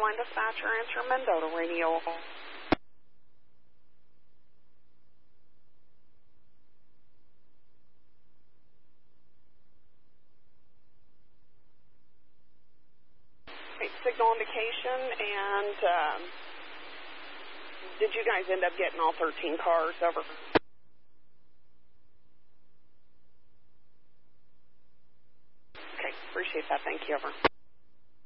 line dispatcher, answer Mendota radio. Okay, signal indication, and did you guys end up getting all 13 cars? Over. Okay, appreciate that. Thank you. Over.